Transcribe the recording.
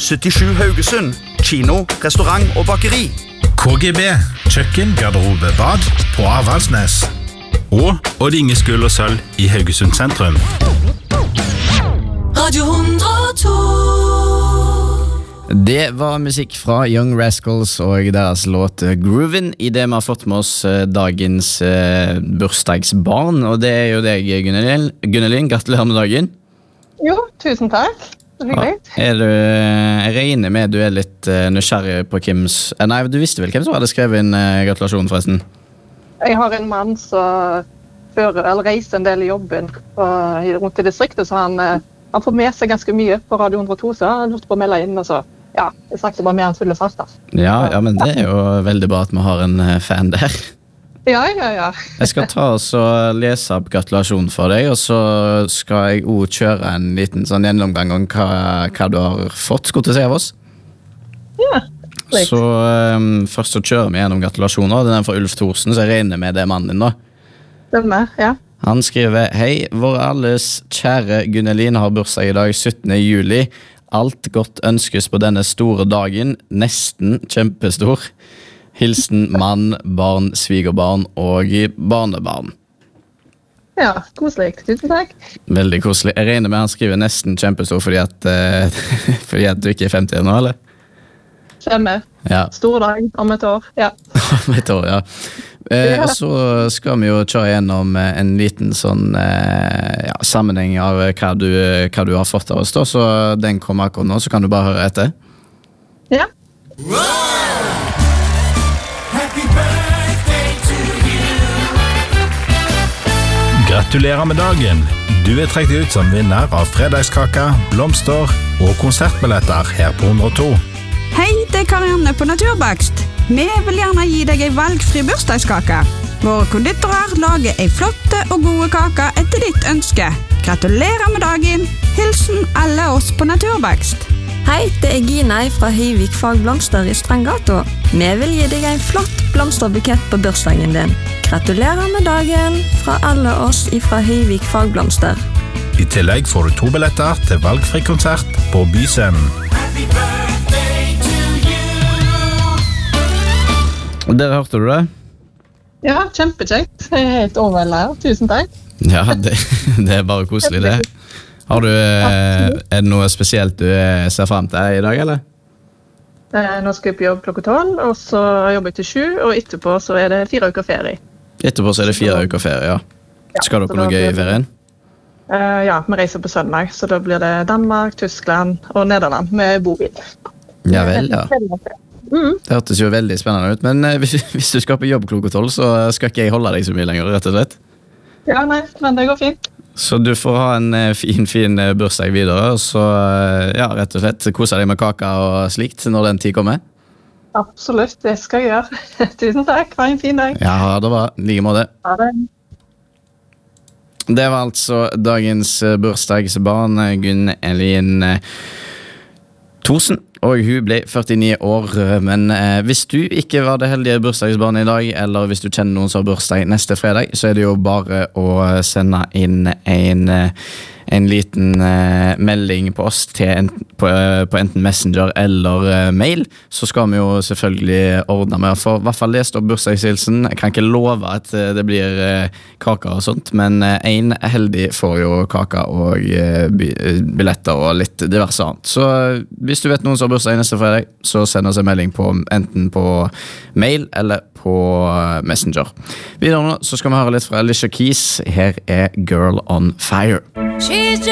77 Haugesund. Kino, restaurant og bakeri. KGB, kjøkken, garderobe, bad på Avaldsnes. Og Odd Inge Skull og Sølv i Haugesund sentrum. Radio 102. Det var musikk fra Young Rascals og deres låt Groovin I det vi har fått med oss dagens bursdagsbarn. Og det jo deg, Gunnelin. Gratulerer med dagen. Jo, tusen takk. Ja, jeg regner med du litt nysgjerrig på Nei, du visste vel hvem som hadde skrevet inn gratulasjon forresten? Jeg har en mann som reiser en del I jobben rundt I distriktet, så han får med seg ganske mye på Radio 102, så han har lurt på å melde inn, og så ja, jeg snakket bare med han fulle fast. Ja, men det jo veldig bra at vi har en fan der. Ja. Jeg skal ta og lese opp gratulasjon for deg, og så skal jeg også kjøre en liten sånn gjennomgang om hva du har fått, skulle til å si av oss. Ja, likt. Så først så kjører vi gjennom gratulasjoner. Den fra Ulf Thorsen, så jeg regner med det mannen din da. Denne, ja. Han skriver: Hei, vår alles kjære Gunnelin har bursdag I dag, 17. juli. Alt godt ønskes på denne store dagen, nesten kjempestor. Hilsen mann, barn, svigerbarn og barnebarn. Ja, koselig. Tusen takk. Veldig koselig. Jeg regner med han skriver nesten kjempestor fordi at du ikke 50 nå, eller? Stemmer. Ja. Stor dag om et år, ja. Om et år, ja. Og så skal vi jo kjøre gjennom en liten sånn sammenheng av hva du har fått av oss da, så den kommer akkurat nå, så kan du bare høre etter. Ja. Happy birthday to you. Gratulerer med dagen! Du trukket ut som vinner av fredagskaka, blomster og konsertbilletter her på 102. Hei, det Karianne på Naturbakst. Vi vil gjerne gi deg en valgfri bursdagskake. Våre konditorer lager en flotte og gode kake etter ditt ønske. Gratulerer med dagen. Hilsen alle oss på Naturbakst. Hei, det Gina fra Høyvik Fagblomster I Strandgata. Vi vil gi deg en flott blomsterbukett på bursdagen din. Gratulerer med dagen fra alle oss fra Høyvik Fagblomster. I tillegg får du 2 billetter til valgfri konsert på Byscenen. Happy birthday to you. Der hørte du det? Ja, kjempekjekt. Jeg helt overveldet her. Tusen takk. Ja, det bare koselig det. Har du, det noe spesielt du ser frem til I dag, eller? Nå skal jeg på jobb klokka 12, og så jobber jeg til 7, og etterpå så det 4 uker ferie. Etterpå så det 4 uker ferie, ja. Skal dere noe gøy I ferien? Ja, vi reiser på søndag, så da blir det Danmark, Tyskland og Nederland med bobil. Ja vel, ja. Det hørtes jo veldig spennende ut, men hvis du skal på jobb klokka 12, så skal ikke jeg holde deg så mye lenger, rett og slett. Ja, nei, men det går fint. Så du får ha en fin bursdag videre, og så ja, rett og slett kose deg med kaka og slikt når den tid kommer. Absolutt, det skal jeg gjøre. Tusen takk, ha en fin dag. Ja, det var like måte. Ha det. Det var altså dagens bursdagsbarn, Gunnelin Thorsen, og hun ble 49 år, men hvis du ikke var det heldige bursdagsbarnet I dag, eller hvis du kjenner noen som har bursdag neste fredag, så det jo bare å sende inn en liten melding på oss på enten Messenger eller mail, så skal vi jo selvfølgelig ordne med å få I hvert fall lest opp bursdagshilsen. Jeg kan ikke love at det blir kaker og sånt, men en heldig får jo kaker og billetter og litt diverse annet. Så hvis du vet noen som har bursdag neste fredag, så send oss en melding enten på mail eller på Messenger. Videre nå så skal vi høre litt fra Alicia Keys. Her Girl on Fire.